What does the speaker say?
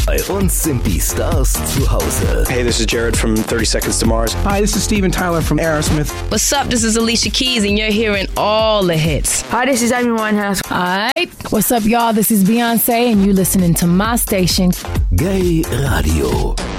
Bei uns sind die Stars zu Hause. Hey, this is Jared from 30 Seconds to Mars. Hi, this is Steven Tyler from Aerosmith. What's up? This is Alicia Keys, and you're hearing all the hits. Hi, this is Amy Winehouse. All right. What's up, y'all? This is Beyonce, and you listening to my station. Gay Radio.